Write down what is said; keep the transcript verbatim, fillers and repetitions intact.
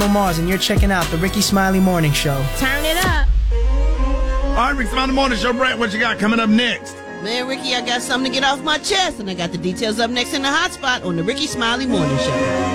Mars, and you're checking out the Ricky Smiley Morning Show. Turn it up. All right, Ricky Smiley Morning Show. Brett, what you got coming up next? Man, Ricky, I got something to get off my chest, and I got the details up next in the hot spot on the Ricky Smiley Morning Show.